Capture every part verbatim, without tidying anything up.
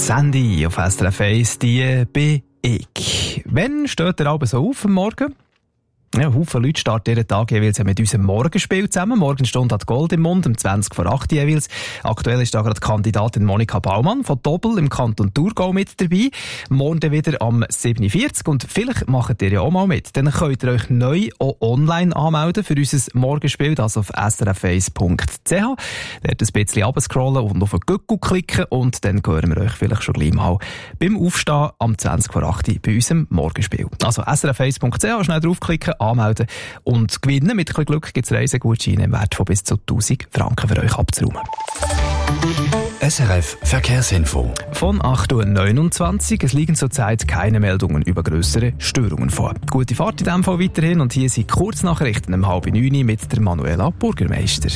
Sandy auf S R F eins, die bin ich. Wann steht der Abend so auf am Morgen? Ja, Haufen Leute starten jeden Tag jeweils mit unserem Morgenspiel zusammen. Morgenstunde hat Gold im Mund, um zwanzig vor acht jeweils. Aktuell ist da gerade Kandidatin Monika Baumann von Doppel im Kanton Thurgau mit dabei. Morgen dann wieder am sieben Uhr vierzig und vielleicht macht ihr ja auch mal mit. Dann könnt ihr euch neu auch online anmelden für unser Morgenspiel, das auf s r f eins punkt c h. Dort ein bisschen runterscrollen und auf den Gückel klicken und dann hören wir euch vielleicht schon gleich mal beim Aufstehen am zwanzig vor acht bei unserem Morgenspiel. Also s r f eins punkt c h, schnell draufklicken, anmelden und gewinnen. Mit ein bisschen Glück gibt es Reisegutscheine im Wert von bis zu tausend Franken für euch abzuräumen. S R F Verkehrsinfo. Von acht Uhr neunundzwanzig. Es liegen zurzeit keine Meldungen über grössere Störungen vor. Gute Fahrt in diesem Fall weiterhin und hier sind Kurznachrichten um halb neun mit der Manuela Burgermeister.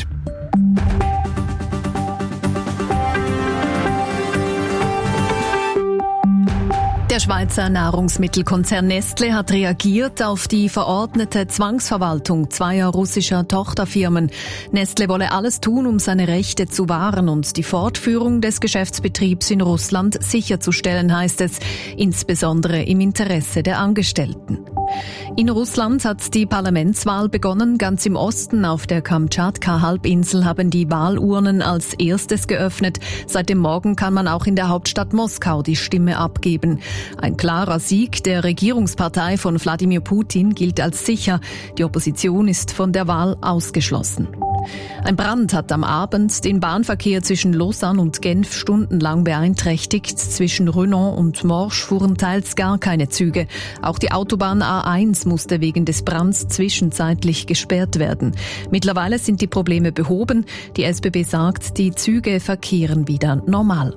Der Schweizer Nahrungsmittelkonzern Nestlé hat reagiert auf die verordnete Zwangsverwaltung zweier russischer Tochterfirmen. Nestlé wolle alles tun, um seine Rechte zu wahren und die Fortführung des Geschäftsbetriebs in Russland sicherzustellen, heißt es, insbesondere im Interesse der Angestellten. In Russland hat die Parlamentswahl begonnen. Ganz im Osten auf der Kamtschatka-Halbinsel haben die Wahlurnen als erstes geöffnet. Seit dem Morgen kann man auch in der Hauptstadt Moskau die Stimme abgeben. Ein klarer Sieg der Regierungspartei von Wladimir Putin gilt als sicher. Die Opposition ist von der Wahl ausgeschlossen. Ein Brand hat am Abend den Bahnverkehr zwischen Lausanne und Genf stundenlang beeinträchtigt. Zwischen Renan und Morges fuhren teils gar keine Züge. Auch die Autobahn A eins musste wegen des Brands zwischenzeitlich gesperrt werden. Mittlerweile sind die Probleme behoben. Die S B B sagt, die Züge verkehren wieder normal.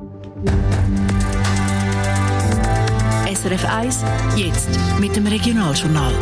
S R F eins, jetzt mit dem Regionaljournal.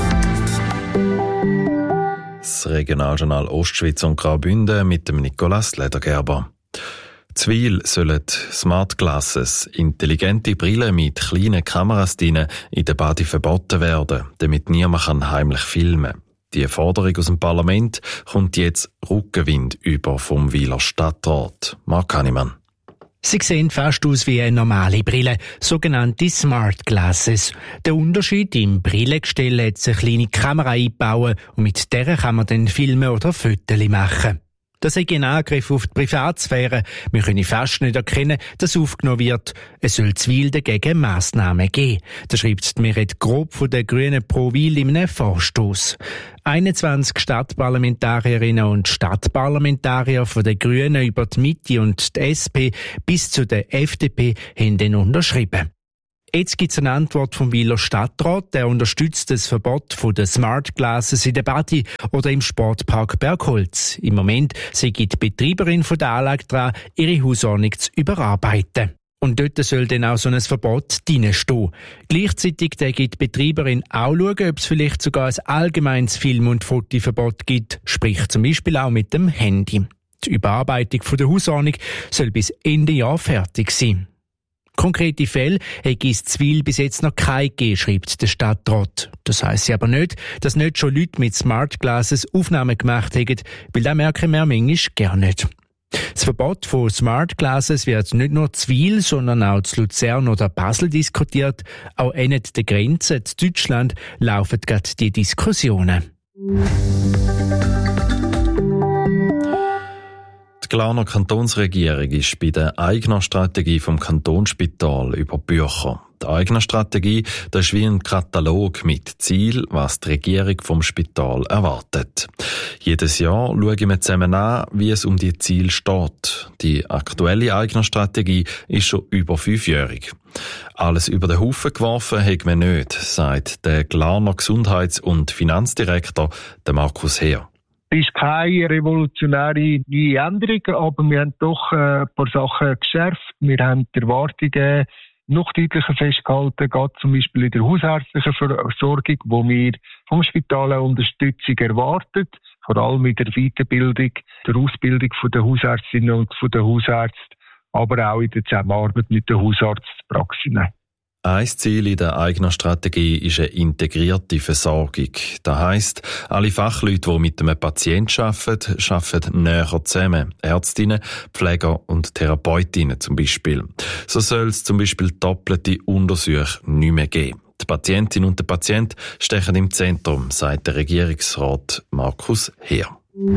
Das Regionaljournal Ostschweiz und Graubünden mit dem Nicolas Ledergerber. Zwiel sollen Smart Glasses, intelligente Brillen mit kleinen Kameras drin, in der Bade verboten werden, damit niemand kann heimlich filmen. Die Forderung aus dem Parlament kommt jetzt Rückenwind über vom Wiler Stadtrat. Marc Hannemann. Sie sehen fast aus wie eine normale Brille, sogenannte Smart Glasses. Der Unterschied: im Brillengestell hat eine kleine Kamera eingebaut und mit der kann man dann filmen oder Fotos machen. Das ist ein Angriff auf die Privatsphäre. Wir können fast nicht erkennen, dass aufgenommen wird. Es soll Zwiel dagegen Massnahmen geben. Das schreibt Meret Grob von der Grünen Pro Wil in einem Vorstoss. einundzwanzig Stadtparlamentarierinnen und Stadtparlamentarier von den Grünen über die Mitte und die S P bis zu der F D P haben den unterschrieben. Jetzt gibt es eine Antwort vom Wiler Stadtrat, der unterstützt das Verbot von den Smart Glasses in der Badi oder im Sportpark Bergholz. Im Moment sei die Betreiberin von der Anlage dran, ihre Hausordnung zu überarbeiten. Und dort soll dann auch so ein Verbot drinstehen. Gleichzeitig gibt die Betreiberin auch schauen, ob es vielleicht sogar ein allgemeines Film- und Fotoverbot gibt, sprich zum Beispiel auch mit dem Handy. Die Überarbeitung von der Hausordnung soll bis Ende Jahr fertig sein. Konkrete Fälle hat es Zwiel bis jetzt noch keine gegeben, schreibt der Stadtrat. Das heisst aber nicht, dass nicht schon Leute mit Smart Glasses Aufnahmen gemacht haben, weil das merken wir manchmal gar nicht. Das Verbot von Smart Glasses wird nicht nur Zwiel, sondern auch zu Luzern oder Basel diskutiert. Auch an der Grenze zu Deutschland laufen gerade die Diskussionen. Die Glarner Kantonsregierung ist bei der Eignerstrategie vom Kantonsspital über Bücher. Die Eignerstrategie, das ist wie ein Katalog mit Ziel, was die Regierung vom Spital erwartet. Jedes Jahr schauen wir zusammen an, wie es um die Ziele steht. Die aktuelle Eignerstrategie ist schon über fünfjährig. Alles über den Haufen geworfen hat man nicht, sagt der Glarner Gesundheits- und Finanzdirektor, der Markus Heer. Es ist keine revolutionäre neue Änderung, aber wir haben doch ein paar Sachen geschärft. Wir haben die Erwartungen noch deutlicher festgehalten, gerade zum Beispiel in der hausärztlichen Versorgung, wo wir vom Spital eine Unterstützung erwartet, vor allem mit der Weiterbildung, der Ausbildung der Hausärztinnen und der Hausärzte, aber auch in der Zusammenarbeit mit den Hausarztpraxen. Ein Ziel in der eigenen Strategie ist eine integrierte Versorgung. Das heisst, alle Fachleute, die mit einem Patienten arbeiten, arbeiten näher zusammen. Ärztinnen, Pfleger und Therapeutinnen zum Beispiel. So soll es zum Beispiel doppelte Untersuche nicht mehr geben. Die Patientin und der Patient stechen im Zentrum, sagt der Regierungsrat Markus Heer.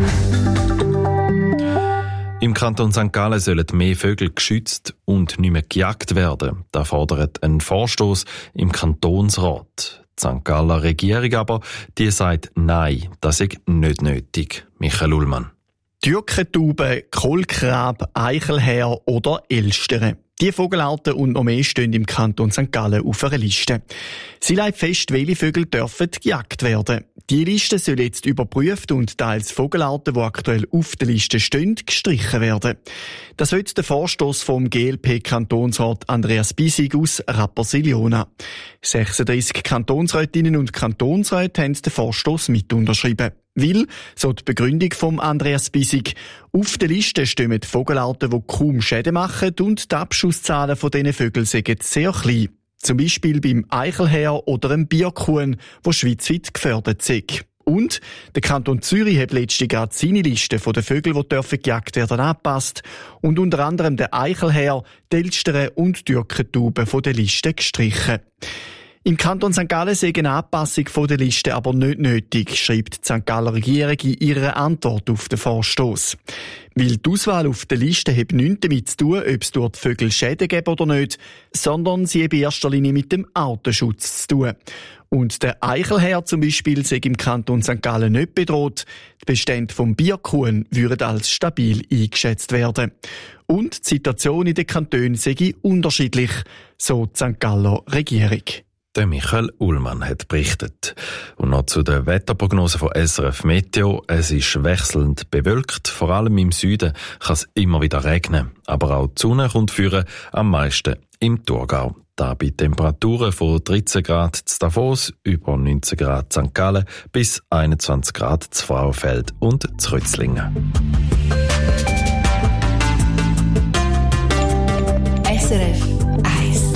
Im Kanton Sankt Gallen sollen mehr Vögel geschützt und nicht mehr gejagt werden. Das fordert ein Vorstoß im Kantonsrat. Die Sankt Galler Regierung aber, die sagt Nein, das ist nicht nötig. Michael Ullmann. Türkentauben, Kohlkrab, Eichelhäher oder Elstere. Die Vogelarten und noch mehr stehen im Kanton Sankt Gallen auf einer Liste. Sie legt fest, welche Vögel dürfen gejagt werden. Die Liste soll jetzt überprüft und teils Vogelarten, die aktuell auf der Liste stehen, gestrichen werden. Das wird der Vorstoß vom G L P-Kantonsrat Andreas Bisig aus Rapperswil-Jona. sechsunddreissig Kantonsrätinnen und Kantonsräte haben den Vorstoß mit unterschrieben. Weil, so die Begründung vom Andreas Bisig, auf der Liste stehen Vogelarten, die kaum Schäden machen und die Abschusszahlen von diesen Vögeln sind sehr klein. Zum Beispiel beim Eichelhäher oder dem Birkhuhn, wo schweizweit gefördert sind. Und der Kanton Zürich hat letztlich gerade seine Liste von den Vögeln, die dürfen gejagt werden, angepasst und unter anderem den Eichelhäher, die Elstern und die Türkentauben von der Liste gestrichen. Im Kanton Sankt Gallen sei eine Anpassung von der Liste aber nicht nötig, schreibt die Sankt Galler Regierung in ihrer Antwort auf den Vorstoß. Weil die Auswahl auf der Liste hat nichts damit zu tun, ob es durch die Vögel Schäden gibt oder nicht, sondern sie hat in erster Linie mit dem Artenschutz zu tun. Und der Eichelhäher zum Beispiel sei im Kanton Sankt Gallen nicht bedroht. Die Bestände vom Birkhuhn würden als stabil eingeschätzt werden. Und die Situation in den Kantonen sei unterschiedlich, so die Sankt Galler Regierung. Der Michael Ullmann hat berichtet. Und noch zu der Wetterprognose von S R F Meteo. Es ist wechselnd bewölkt. Vor allem im Süden kann es immer wieder regnen. Aber auch die Sonne kommt führen, am meisten im Thurgau. Da bei Temperaturen von dreizehn Grad zu Davos, über neunzehn Grad zu Sankt Gallen bis einundzwanzig Grad zu Frauenfeld und zu Rützlingen. S R F eins.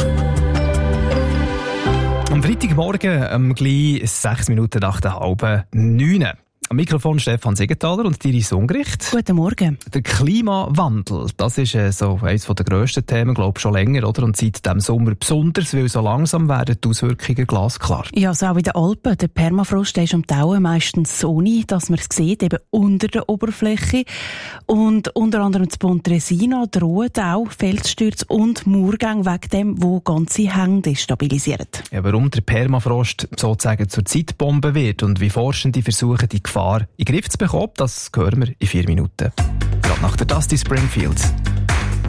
Am Freitagmorgen, um gleich sechs Minuten nach der halben neun. Am Mikrofon Stefan Siegenthaler und Iris Ungericht. Guten Morgen. Der Klimawandel, das ist äh, so eines der grössten Themen, glaube ich, schon länger, oder? Und seit diesem Sommer besonders, weil so langsam werden die Auswirkungen glasklar. Ja, so auch in den Alpen. Der Permafrost ist am Tauen meistens ohne, dass man es sieht, eben unter der Oberfläche. Und unter anderem in Pontresina drohen auch Felsstürze und Murgänge wegen dem, wo ganze Hänge destabilisieren. Ja, warum der Permafrost sozusagen zur Zeitbombe wird und wie Forschende versuchen, die Gefahr in den Griff zu bekommen, das hören wir in vier Minuten. Gerade nach der Dusty Springfield.